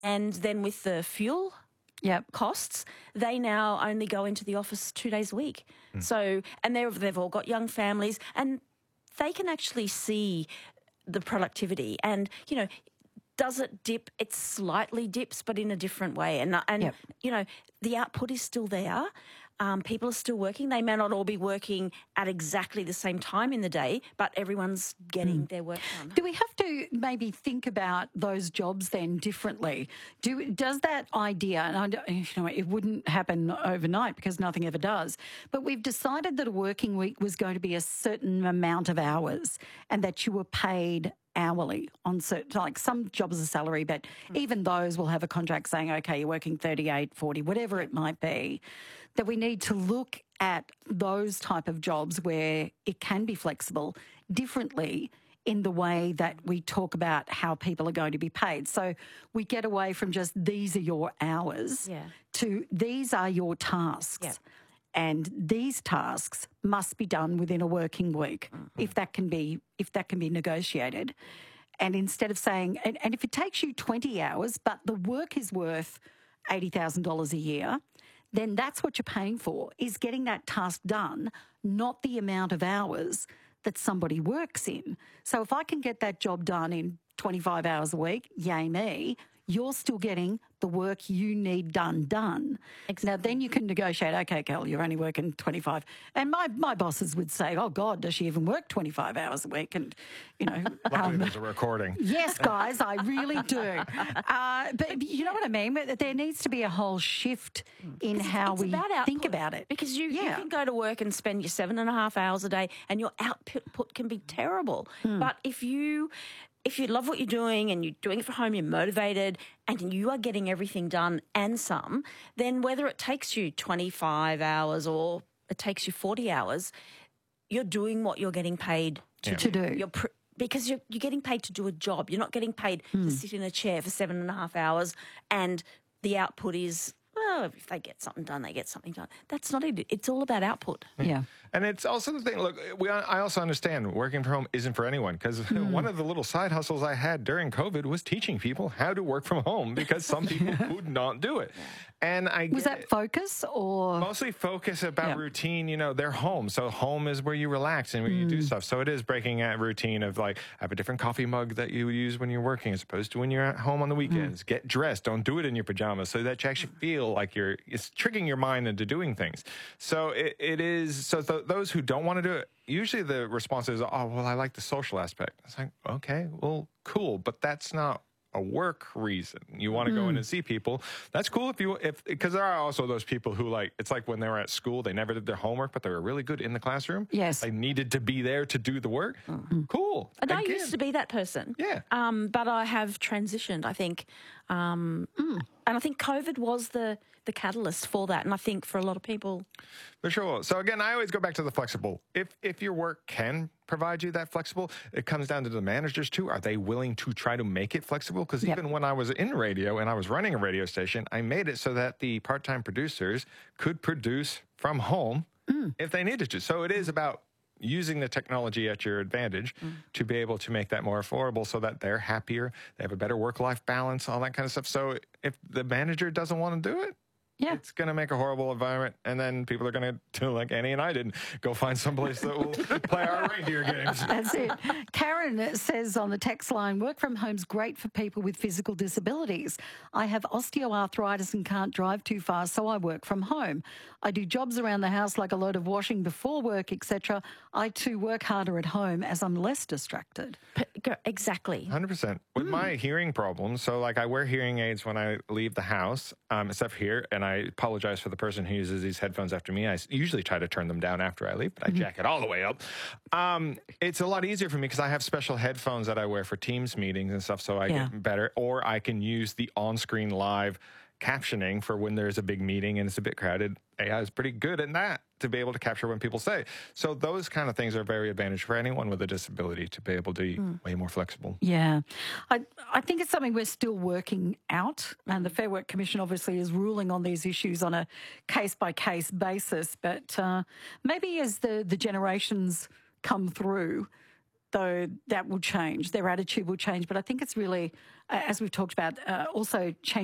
And then with the fuel costs, they now only go into the office 2 days a week. So, and they've all got young families, and they can actually see the productivity. And, you know, does it dip? It slightly dips, but in a different way. And you know, the output is still there. People are still working. They may not all be working at exactly the same time in the day, but everyone's getting their work done. Do we have to maybe think about those jobs then differently? Does that idea, and you know, it wouldn't happen overnight because nothing ever does, but we've decided that a working week was going to be a certain amount of hours and that you were paid hourly on certain, like some jobs are salary, but even those will have a contract saying, okay, you're working 38, 40, whatever it might be, that we need to look at those type of jobs where it can be flexible differently in the way that we talk about how people are going to be paid. So we get away from just these are your hours to these are your tasks. And these tasks must be done within a working week, if that can be negotiated. And instead of saying, and if it takes you 20 hours, but the work is worth $80,000 a year, then that's what you're paying for, is getting that task done, not the amount of hours that somebody works in. So if I can get that job done in 25 hours a week, yay me, you're still getting the work you need done. Exactly. Now, then you can negotiate, okay, Cal, you're only working 25. And my bosses would say, oh, God, does she even work 25 hours a week? And, you know. Luckily there's a recording. Yes, guys, I really do. But you know what I mean? There needs to be a whole shift in how we think about it. Because you can go to work and spend your 7.5 hours a day and your output can be terrible. But if you love what you're doing and you're doing it for home, you're motivated and you are getting everything done and some, then whether it takes you 25 hours or it takes you 40 hours, you're doing what you're getting paid to do. Because you're getting paid to do a job. You're not getting paid to sit in a chair for 7.5 hours and the output is, well, if they get something done, they get something done. That's not it. It's all about output. Yeah. And it's also the thing, look, I also understand working from home isn't for anyone because one of the little side hustles I had during COVID was teaching people how to work from home because some people could not do it. And was that focus or? Mostly focus about routine, you know, they're home. So home is where you relax and where you do stuff. So it is breaking that routine of like, have a different coffee mug that you use when you're working as opposed to when you're at home on the weekends. Get dressed. Don't do it in your pajamas so that you actually feel like it's tricking your mind into doing things. So it is, so those who don't want to do it, usually the response is, oh, well, I like the social aspect. It's like, okay, well, cool, but that's not a work reason. You want to go in and see people. That's cool because there are also those people who it's like when they were at school, they never did their homework, but they were really good in the classroom. Yes. They needed to be there to do the work. Cool. And I used to be that person. Yeah. But I have transitioned, I think. And I think COVID was the catalyst for that. And I think for a lot of people. For sure. So again, I always go back to the flexible. If your work can provide you that flexible, it comes down to the managers too. Are they willing to try to make it flexible? Because even when I was in radio and I was running a radio station, I made it so that the part-time producers could produce from home if they needed to. So it is about using the technology at your advantage to be able to make that more affordable so that they're happier, they have a better work-life balance, all that kind of stuff. So if the manager doesn't want to do it, it's going to make a horrible environment, and then people are going to do like Annie and I did, go find someplace that will play our reindeer games. That's it. Karen says on the text line, work from home's great for people with physical disabilities. I have osteoarthritis and can't drive too far, so I work from home. I do jobs around the house like a load of washing before work, etc. I too work harder at home as I'm less distracted. Exactly. 100%. With my hearing problems, so like I wear hearing aids when I leave the house, except here, and I apologize for the person who uses these headphones after me. I usually try to turn them down after I leave, but I jack it all the way up. It's a lot easier for me because I have special headphones that I wear for Teams meetings and stuff, so I get better. Or I can use the on-screen live captioning for when there's a big meeting and it's a bit crowded. AI is pretty good at that to be able to capture when people say. So those kind of things are very advantage for anyone with a disability to be able to be way more flexible. Yeah. I think it's something we're still working out, and the Fair Work Commission obviously is ruling on these issues on a case-by-case basis, but maybe as the generations come through, though, that will change. Their attitude will change. But I think it's really, as we've talked about, also change.